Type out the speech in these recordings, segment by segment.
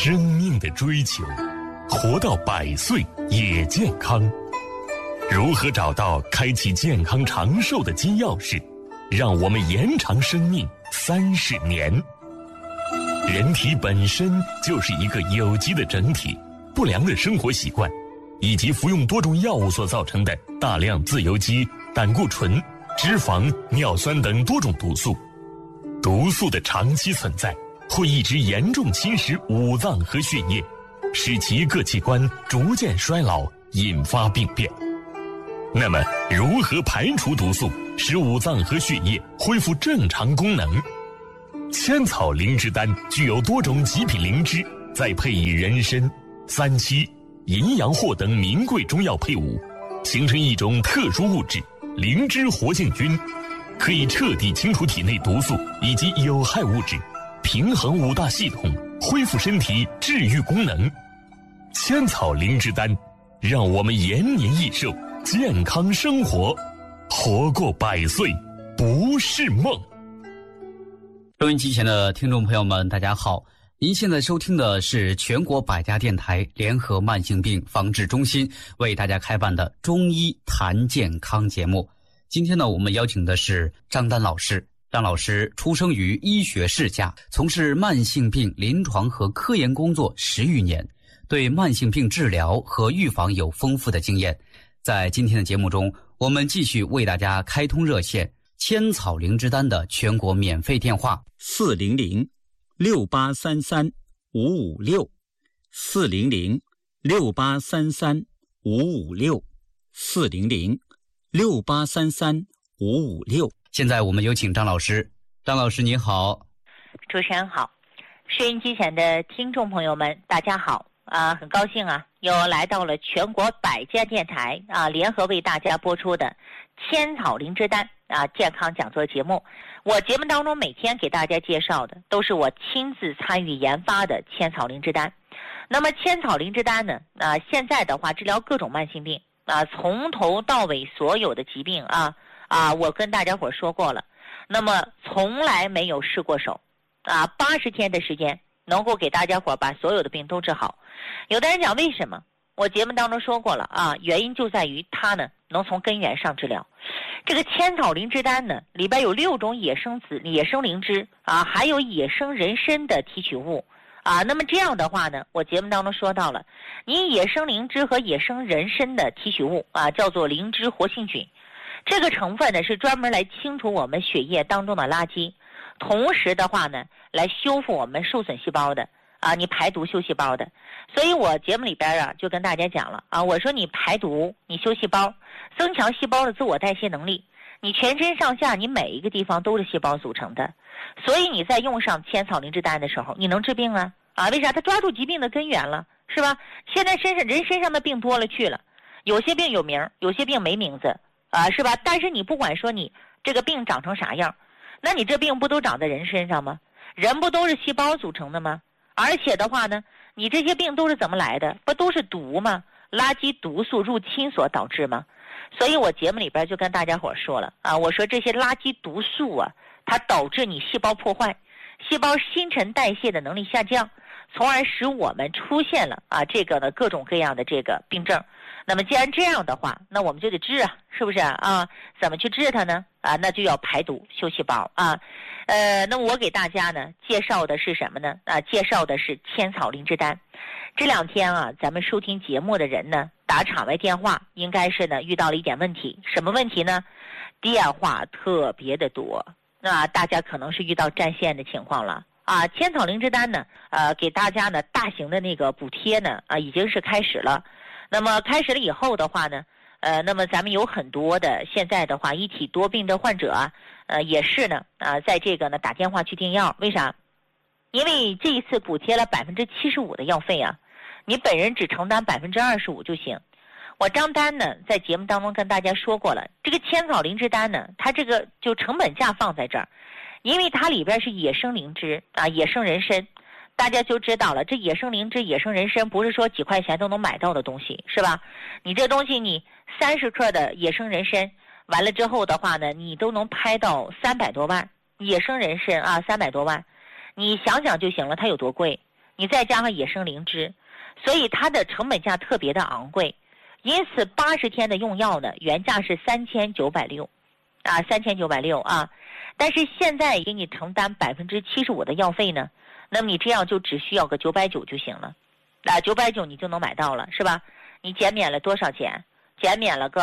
生命的追求，活到100岁也健康。如何找到开启健康长寿的金钥匙，让我们延长生命30年？人体本身就是一个有机的整体，不良的生活习惯以及服用多种药物所造成的大量自由基、胆固醇、脂肪、尿酸等多种毒素，毒素的长期存在会一直严重侵蚀五脏和血液，使其各器官逐渐衰老，引发病变。那么如何排除毒素，使五脏和血液恢复正常功能？千草灵芝丹具有多种极品灵芝，再配以人参、三七、淫羊藿等名贵中药配伍，形成一种特殊物质灵芝活性菌，可以彻底清除体内毒素以及有害物质，平衡五大系统，恢复身体治愈功能。千草灵芝丹让我们延年益寿，健康生活，活过100岁不是梦。 收音机前的听众朋友们，大家好，您现在收听的是全国百家电台联合慢性病防治中心为大家开办的中医谈健康节目。今天呢，我们邀请的是张丹老师。张老师出生于医学世家，从事慢性病临床和科研工作10余年，对慢性病治疗和预防有丰富的经验。在今天的节目中，我们继续为大家开通热线千草灵芝丹的全国免费电话 400-6833-556 400-6833-556 400-6833-556。 现在我们有请张老师。张老师您好。 主持人好，收音机前的听众朋友们大家好很高兴又来到了全国百家电台联合为大家播出的千草灵芝丹健康讲座节目。我节目当中每天给大家介绍的都是我亲自参与研发的千草灵芝丹。那么千草灵芝丹呢现在的话治疗各种慢性病从头到尾所有的疾病我跟大家伙说过了，那么从来没有试过手80天的时间能够给大家伙把所有的病都治好。有的人讲为什么，我节目当中说过了原因就在于它呢能从根源上治疗。这个千草灵芝丹呢里边有6种野生灵芝还有野生人参的提取物那么这样的话呢，我节目当中说到了，你野生灵芝和野生人参的提取物叫做灵芝活性菌。这个成分呢是专门来清除我们血液当中的垃圾，同时的话呢来修复我们受损细胞的你排毒修细胞的。所以我节目里边就跟大家讲了我说你排毒，你修细胞，增强细胞的自我代谢能力，你全身上下你每一个地方都是细胞组成的。所以你在用上千草灵芝丹的时候，你能治病为啥？它抓住疾病的根源了，是吧？现在人身上的病多了去了，有些病有名，有些病没名字是吧？但是你不管说你这个病长成啥样，那你这病不都长在人身上吗？人不都是细胞组成的吗？而且的话呢，你这些病都是怎么来的？不都是毒吗？垃圾毒素入侵所导致吗？所以我节目里边就跟大家伙说了我说这些垃圾毒素它导致你细胞破坏，细胞新陈代谢的能力下降，从而使我们出现了这个呢各种各样的这个病症。那么既然这样的话，那我们就得治是不是怎么去治它呢那就要排毒修细胞那么我给大家呢介绍的是什么呢介绍的是千草灵芝丹。这2天咱们收听节目的人呢打场外电话应该是呢遇到了一点问题。什么问题呢？电话特别的多大家可能是遇到占线的情况了千草灵芝丹呢给大家呢大型的那个补贴呢已经是开始了。那么开始了以后的话呢那么咱们有很多的现在的话一体多病的患者也是呢在这个呢打电话去订药。为啥？因为这一次补贴了75%的药费你本人只承担25%就行。我张丹呢在节目当中跟大家说过了，这个千草灵芝丹呢它这个就成本价放在这儿，因为它里边是野生灵芝野生人参，大家就知道了，这野生灵芝野生人参不是说几块钱都能买到的东西，是吧？你这东西你30克的野生人参完了之后的话呢，你都能拍到300多万，野生人参300多万，你想想就行了，它有多贵。 你再加上野生灵芝，所以它的成本价特别的昂贵。因此80天的用药呢，原价是3960，啊，3960啊。但是现在给你承担75%的药费呢，那么你这样就只需要个990就行了，啊，990你就能买到了，是吧？你减免了多少钱？减免了个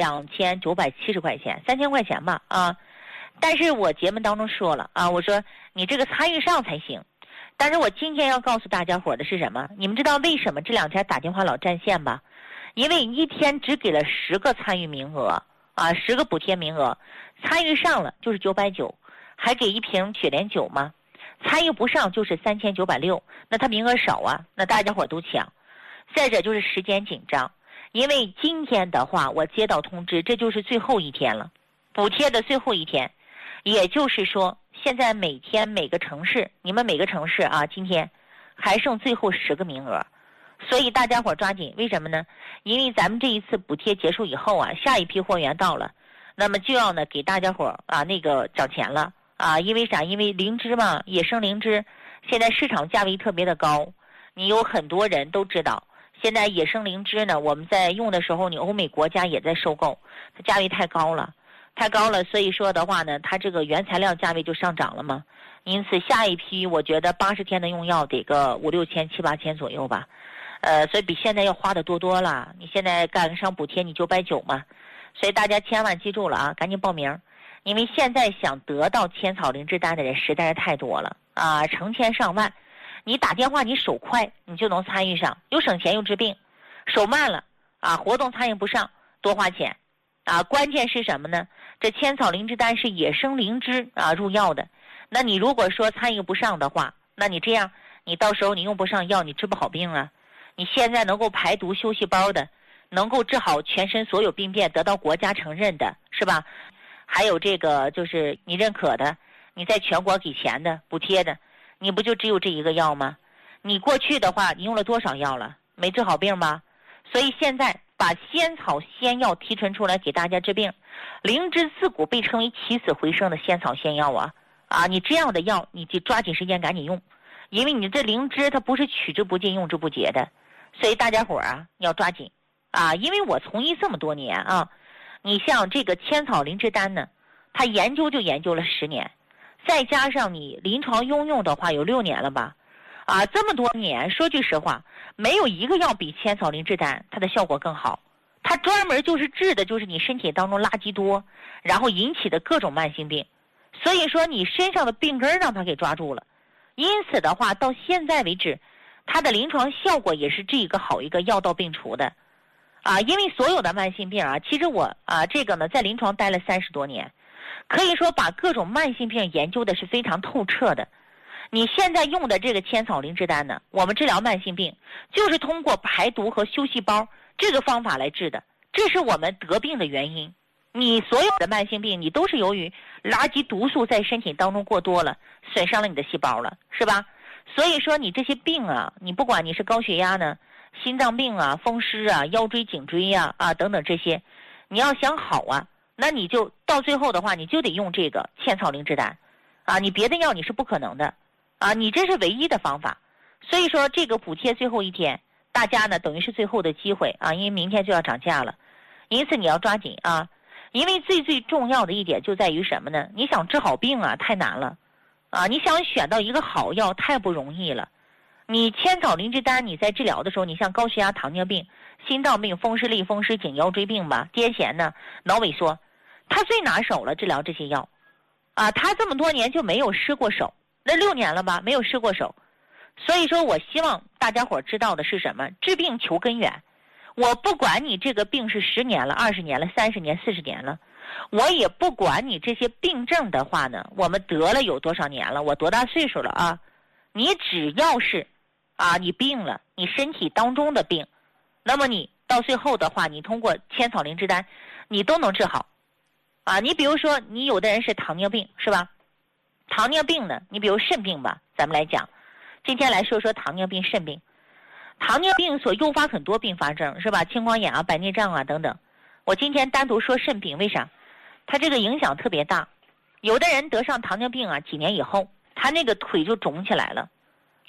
2970块钱，3000块钱吧，啊。但是我节目当中说了啊，我说你这个参与上才行。但是我今天要告诉大家伙的是什么？你们知道为什么这2天打电话老占线吧？因为一天只给了10个参与名额啊，10个补贴名额，参与上了就是990，还给1瓶雪莲酒吗？参与不上就是3960，那他名额少啊，那大家伙都抢。再者就是时间紧张，因为今天的话我接到通知，这就是最后一天了，补贴的最后一天。也就是说现在每天每个城市，你们每个城市啊，今天还剩最后10个名额，所以大家伙抓紧。为什么呢？因为咱们这一次补贴结束以后啊，下一批货源到了，那么就要呢给大家伙啊那个涨钱了啊。因为啥？因为灵芝嘛，野生灵芝现在市场价位特别的高，你有很多人都知道，现在野生灵芝呢，我们在用的时候，你欧美国家也在收购，它价位太高了，所以说的话呢，它这个原材料价位就上涨了嘛。因此下一批我觉得80天的用药得个5、6千、7、8千左右吧，所以比现在要花的多了。你现在赶上补贴，你990嘛，所以大家千万记住了啊，赶紧报名，因为现在想得到千草灵芝丹的人实在是太多了啊，成千上万。你打电话你手快，你就能参与上，又省钱又治病。手慢了啊，活动参与不上，多花钱啊。关键是什么呢？这千草灵芝丹是野生灵芝啊入药的，那你如果说参与不上的话，那你这样你到时候你用不上药，你治不好病啊。你现在能够排毒修细胞的，能够治好全身所有病变，得到国家承认的，是吧？还有这个就是你认可的，你在全国给钱的补贴的，你不就只有这一个药吗？你过去的话你用了多少药了，没治好病吧？所以现在把仙草仙药提纯出来给大家治病。灵芝自古被称为起死回生的仙草仙药啊，你这样的药你就抓紧时间赶紧用，因为你这灵芝它不是取之不尽用之不竭的，所以大家伙啊要抓紧啊。因为我从医这么多年啊，你像这个千草灵芝丹呢，它研究就研究了10年，再加上你临床应用的话有6年了吧，啊，这么多年说句实话，没有一个药比千草灵芝丹它的效果更好。它专门就是治的就是你身体当中垃圾多，然后引起的各种慢性病，所以说你身上的病根让它给抓住了。因此的话到现在为止，它的临床效果也是这个好一个药到病除的啊。因为所有的慢性病啊，其实我啊这个呢在临床待了30多年，可以说把各种慢性病研究的是非常透彻的。你现在用的这个千草灵芝丹呢，我们治疗慢性病就是通过排毒和修细胞这个方法来治的，这是我们得病的原因。你所有的慢性病你都是由于垃圾毒素在身体当中过多了，损伤了你的细胞了，是吧？所以说你这些病啊，你不管你是高血压呢、心脏病啊、风湿啊、腰椎颈椎啊等等这些，你要想好啊，那你就到最后的话你就得用这个千草灵芝丹啊，你别的药你是不可能的啊，你这是唯一的方法。所以说这个补贴最后一天，大家呢等于是最后的机会啊，因为明天就要涨价了，因此你要抓紧啊。因为最重要的一点就在于什么呢？你想治好病啊太难了啊，你想选到一个好药太不容易了。你千草灵芝丹你在治疗的时候，你像高血压、糖尿病、心脏病、风湿类风湿、颈腰椎病吧、癫痫呢、脑萎缩，他最拿手了治疗这些药啊，他这么多年就没有失过手，那6年了吧没有失过手。所以说我希望大家伙知道的是什么？治病求根源。我不管你这个病是10年了、20年了、30年、40年了，我也不管你这些病症的话呢，我们得了有多少年了，我多大岁数了啊？你只要是啊，你病了，你身体当中的病，那么你到最后的话，你通过千草灵芝丹，你都能治好啊。你比如说，你有的人是糖尿病，是吧？糖尿病呢，你比如肾病吧，咱们来讲，今天来说说糖尿病、肾病。糖尿病所诱发很多并发症，是吧？青光眼啊、白内障啊等等。我今天单独说肾病，为啥？它这个影响特别大。有的人得上糖尿病啊，几年以后，他那个腿就肿起来了，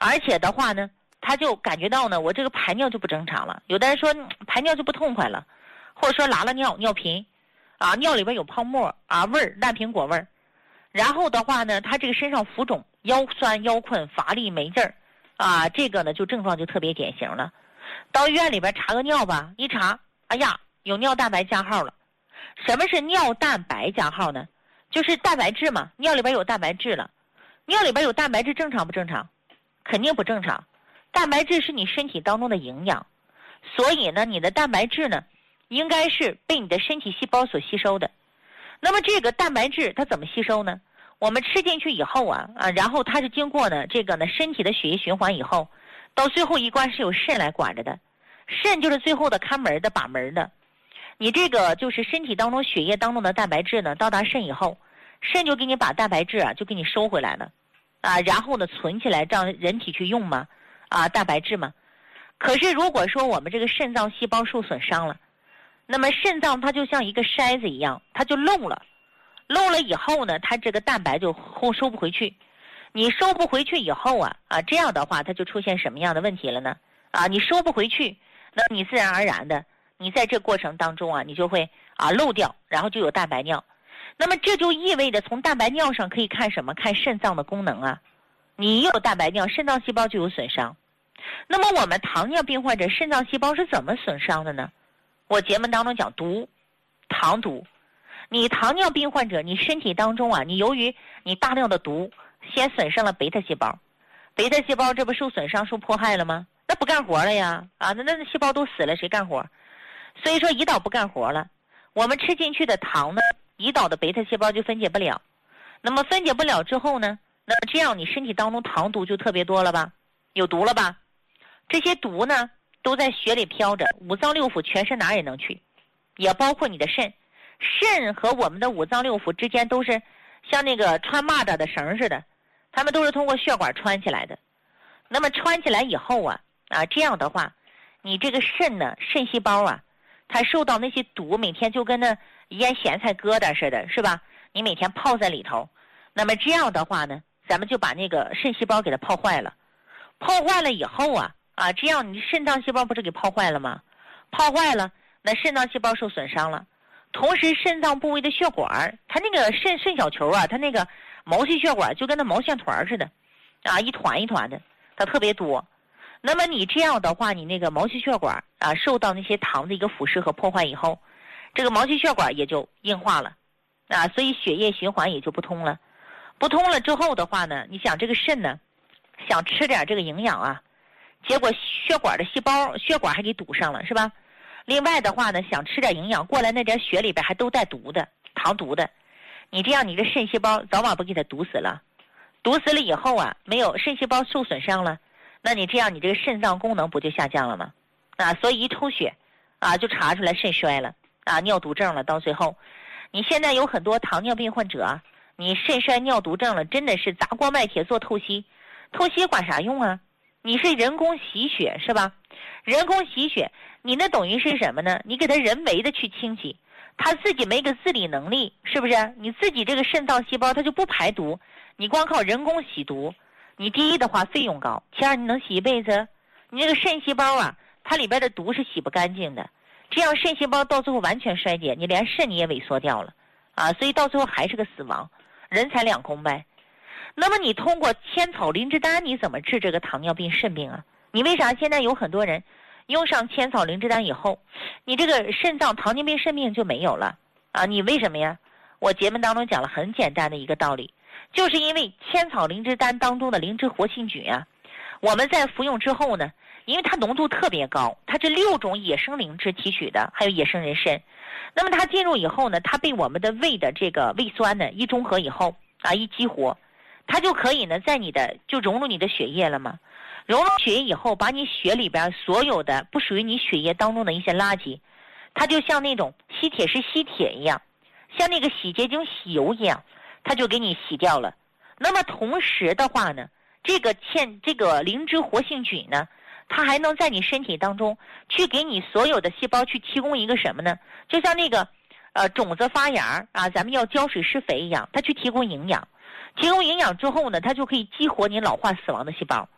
而且的话呢，他就感觉到呢，我这个排尿就不正常了。有的人说排尿就不痛快了，或者说拉了尿频，尿里边有泡沫味儿，烂苹果味儿。然后的话呢，他这个身上浮肿、腰酸腰困、乏力没劲儿，这个呢就症状就特别典型了。到医院里边查个尿吧，一查，哎呀，有尿蛋白加号了。什么是尿蛋白加号呢？就是蛋白质嘛，尿里边有蛋白质了。尿里边有蛋白质正常不正常？肯定不正常。蛋白质是你身体当中的营养，所以呢，你的蛋白质呢，应该是被你的身体细胞所吸收的。那么这个蛋白质它怎么吸收呢？我们吃进去以后然后它是经过呢这个呢身体的血液循环以后，到最后一关是由肾来管着的。肾就是最后的看门的把门的。你这个就是身体当中血液当中的蛋白质呢，到达肾以后，肾就给你把蛋白质就给你收回来了，然后呢存起来让人体去用嘛，蛋白质嘛。可是如果说我们这个肾脏细胞受损伤了，那么肾脏它就像一个筛子一样，它就漏了以后呢，它这个蛋白就收不回去。你收不回去以后这样的话它就出现什么样的问题了呢？你收不回去，那你自然而然的，你在这过程当中你就会漏掉，然后就有蛋白尿。那么这就意味着从蛋白尿上可以看什么？看肾脏的功能你有蛋白尿，肾脏细胞就有损伤。那么我们糖尿病患者肾脏细胞是怎么损伤的呢？我节目当中讲毒，糖毒。你糖尿病患者，你身体当中你由于你大量的毒，先损伤了贝塔细胞，贝塔细胞这不受损伤受迫害了吗？那不干活了呀，那细胞都死了，谁干活？所以说胰岛不干活了，我们吃进去的糖呢，胰岛的贝塔细胞就分解不了。那么分解不了之后呢，那这样你身体当中糖毒就特别多了吧，有毒了吧？这些毒呢都在血里飘着，五脏六腑全身哪也能去，也包括你的肾。肾和我们的五脏六腑之间都是像那个穿蚂蚱的绳似的，它们都是通过血管穿起来的。那么穿起来以后这样的话，你这个肾呢，肾细胞它受到那些毒，每天就跟那腌咸菜疙瘩似的，是吧？你每天泡在里头，那么这样的话呢，咱们就把那个肾细胞给它泡坏了。泡坏了以后这样你肾脏细胞不是给泡坏了吗？泡坏了，那肾脏细胞受损伤了。同时肾脏部位的血管，它那个肾小球它那个毛细血管就跟那毛线团似的一团一团的，它特别多。那么你这样的话，你那个毛细血管受到那些糖的一个腐蚀和破坏以后，这个毛细血管也就硬化了所以血液循环也就不通了。不通了之后的话呢，你想这个肾呢想吃点这个营养结果血管的细胞血管还给堵上了，是吧？另外的话呢，想吃点营养过来，那点血里边还都带毒的，糖毒的。你这样你这肾细胞早晚不给它毒死了。毒死了以后没有肾细胞受损伤了，那你这样你这个肾脏功能不就下降了吗？所以一抽血就查出来肾衰了尿毒症了。到最后你现在有很多糖尿病患者你肾衰尿毒症了，真的是砸锅卖铁做透析。透析管啥用你是人工洗血，是吧？人工洗血，你那等于是什么呢？你给他人为的去清洗，他自己没个自理能力，是不是？你自己这个肾脏细胞它就不排毒，你光靠人工洗毒，你第一的话费用高，其二你能洗一辈子？你这个肾细胞它里边的毒是洗不干净的，这样肾细胞到最后完全衰竭，你连肾你也萎缩掉了所以到最后还是个死亡，人财两空呗。那么你通过千草灵芝丹你怎么治这个糖尿病肾病你为啥现在有很多人用上千草灵芝丹以后，你这个肾脏糖尿病肾病就没有了你为什么呀？我节目当中讲了很简单的一个道理，就是因为千草灵芝丹当中的灵芝活性菌我们在服用之后呢，因为它浓度特别高，它这6种野生灵芝提取的，还有野生人参，那么它进入以后呢，它被我们的胃的这个胃酸呢一中和以后一激活，它就可以呢在你的就融入你的血液了嘛。融入血液以后，把你血里边所有的不属于你血液当中的一些垃圾，它就像那种吸铁石吸铁一样，像那个洗洁精洗油一样，它就给你洗掉了。那么同时的话呢，这个灵芝活性菌呢，它还能在你身体当中去给你所有的细胞去提供一个什么呢？就像那个种子发芽咱们要浇水施肥一样，它去提供营养。提供营养之后呢，它就可以激活你老化死亡的细胞。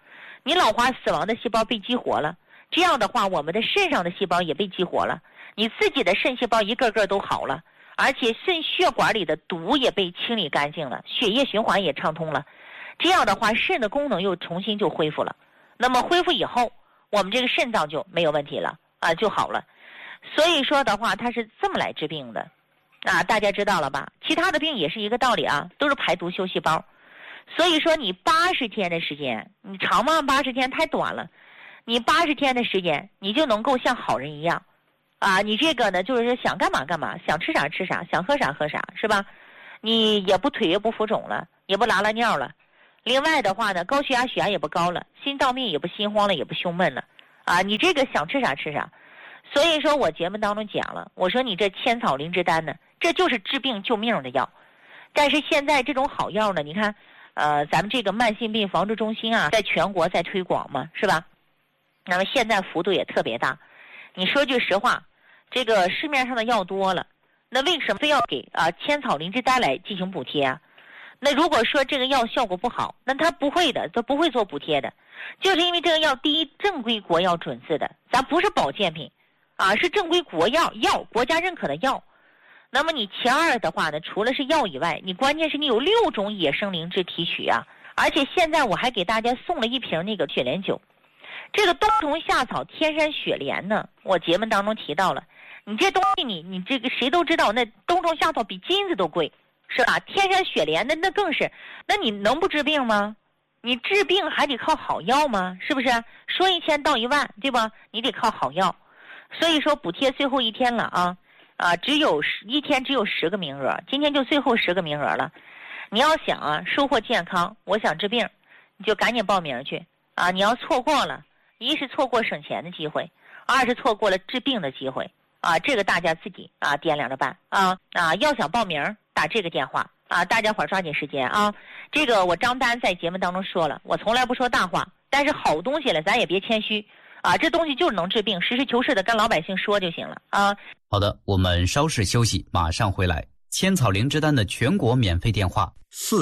你老化死亡的细胞被激活了，这样的话我们的肾上的细胞也被激活了，你自己的肾细胞一个个都好了，而且肾血管里的毒也被清理干净了，血液循环也畅通了，这样的话肾的功能又重新就恢复了。那么恢复以后，我们这个肾脏就没有问题了啊，就好了。所以说的话，它是这么来治病的啊，大家知道了吧？其他的病也是一个道理啊，都是排毒修细胞。所以说你80天的时间，你长吗？80天太短了，你80天的时间，你就能够像好人一样啊，你这个呢就是想干嘛干嘛，想吃啥吃啥，想喝啥喝啥，是吧？你也不腿也不浮肿了，也不拉拉尿了。另外的话呢，高血压血压也不高了，心脏病也不心慌了，也不胸闷了啊，你这个想吃啥吃啥。所以说我节目当中讲了，我说你这千草灵芝丹呢，这就是治病救命的药。但是现在这种好药呢，你看咱们这个慢性病防治中心啊，在全国在推广嘛，是吧？那么现在幅度也特别大。你说句实话，这个市面上的药多了，那为什么非要给千草灵芝丹来进行补贴啊？那如果说这个药效果不好，那他不会的，他不会做补贴的，就是因为这个药第一正规国药准字的，咱不是保健品啊，是正规国药，国家认可的药。那么你其二的话呢，除了是药以外，你关键是你有6种野生灵芝提取啊，而且现在我还给大家送了一瓶那个雪莲酒。这个冬虫夏草天山雪莲呢，我节目当中提到了，你这东西你这个谁都知道，那冬虫夏草比金子都贵，是吧？天山雪莲那更是，那你能不治病吗？你治病还得靠好药吗？是不是？说1000道1万，对吧？你得靠好药。所以说补贴最后一天了啊，一天只有10个名额，今天就最后10个名额了。你要想啊收获健康，我想治病，你就赶紧报名去啊！你要错过了，一是错过省钱的机会，二是错过了治病的机会啊！这个大家自己掂量着办啊！要想报名打这个电话啊！大家伙抓紧时间啊！这个我张丹在节目当中说了，我从来不说大话，但是好东西了咱也别谦虚啊！这东西就是能治病，实事求是的跟老百姓说就行了啊！ 好的，我们稍事休息，马上回来。千草灵芝丹的全国免费电话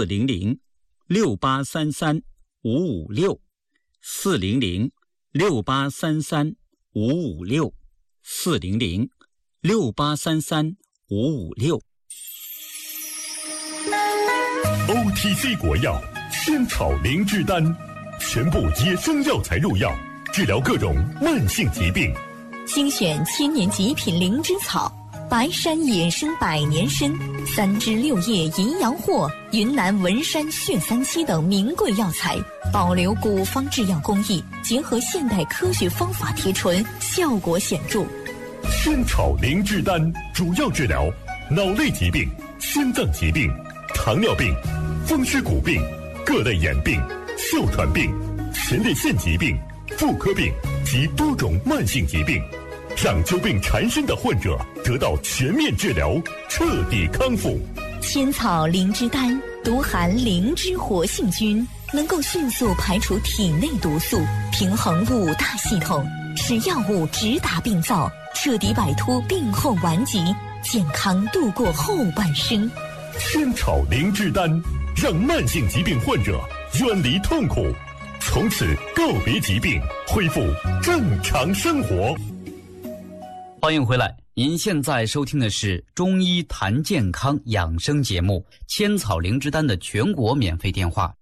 400-683-556，400-683-556。 OTC 国药千草灵芝丹，全部野生药材入药，治疗各种慢性疾病。 精选千年极品灵芝草，白山野生100年参，3枝6叶银阳藿，云南文山血三七等名贵药材，保留古方制药工艺，结合现代科学方法提纯，效果显著。 千草灵芝丹主要治疗脑类疾病、心脏疾病、糖尿病、风湿骨病、各类眼病、哮喘病、前列腺疾病、妇科病及多种慢性疾病，让久病缠身的患者得到全面治疗，彻底康复。 千草灵芝丹独含灵芝活性菌，能够迅速排除体内毒素，平衡5大系统，使药物直达病灶，彻底摆脱病后顽疾，健康度过后半生。 千草灵芝丹让慢性疾病患者远离痛苦，从此告别疾病，恢复正常生活。 欢迎回来，您现在收听的是中医谈健康养生节目千草灵芝丹的全国免费电话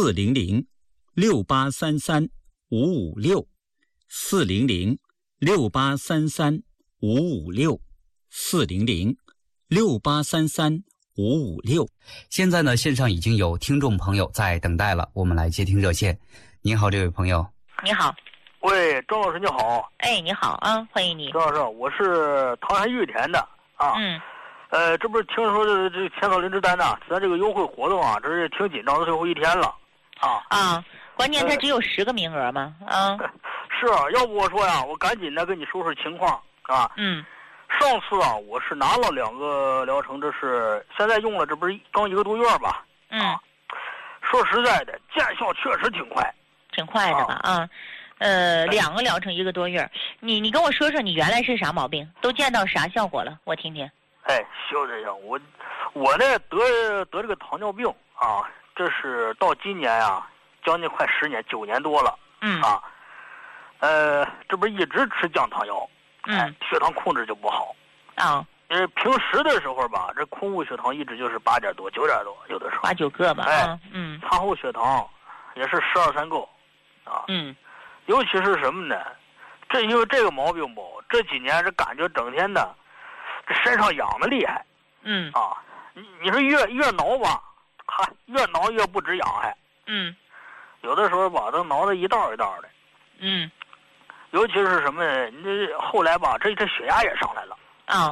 400-683-556，400-683-556。 现在呢，线上已经有听众朋友在等待了，我们来接听热线。您好，这位朋友。 你好。 喂，张老师你好。 哎，你好啊，欢迎你。 张老师，我是唐山玉田的啊。这不是听说这千草灵芝丹呐，咱这个优惠活动啊，这是挺紧张的，最后一天了啊。 关键它只有10个名额嘛啊。 是啊，要不我说呀，我赶紧的跟你说说情况啊。上次啊，我是拿了2个疗程，这是现在用了，这不是刚1个多月吧？说实在的，见效确实挺快。 挺快的吧啊。2个疗程1个多月，你跟我说说你原来是啥毛病，都见到啥效果了，我听听。 哎，就这样，我呢得这个糖尿病啊，这是到今年啊，将近快10年，9年多了这不是一直吃降糖药，血糖控制就不好因为平时的时候吧，这空腹血糖一直就是8点多、9点多，有的时候 8、9个吧。 餐后血糖也是12、3个尤其是什么呢？这因为这个毛病不，这几年这感觉整天的，这身上痒的厉害。你说越挠吧，越挠越不止痒还。有的时候吧，都挠得一道一道的。尤其是什么呢？你这后来吧，这血压也上来了。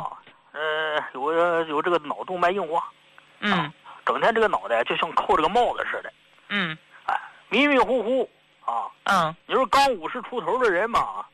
有这个脑动脉硬化。整天这个脑袋就像扣着个帽子似的。迷迷糊糊你说刚50出头的人嘛，